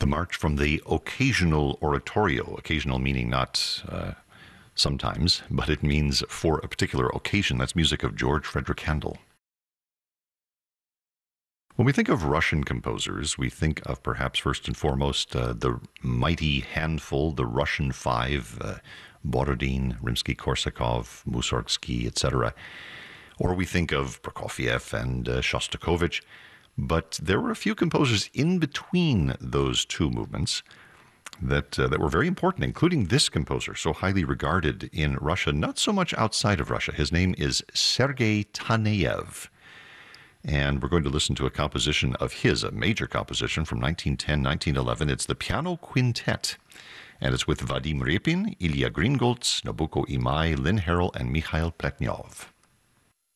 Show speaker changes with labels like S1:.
S1: march from the occasional oratorio, occasional meaning not sometimes, but it means for a particular occasion. That's music of George Frederick Handel. When we think of Russian composers, we think of perhaps first and foremost the mighty handful, the Russian Five, Borodin, Rimsky-Korsakov, Mussorgsky, etc. Or we think of Prokofiev and Shostakovich. But there were a few composers in between those two movements that were very important, including this composer, so highly regarded in Russia, not so much outside of Russia. His name is Sergei Taneyev. And we're going to listen to a composition of his, a major composition from 1910-1911. It's the Piano Quintet. And it's with Vadim Repin, Ilya Gringolts, Nabucco Imai, Lynn Harrell, and Mikhail Pletnyov.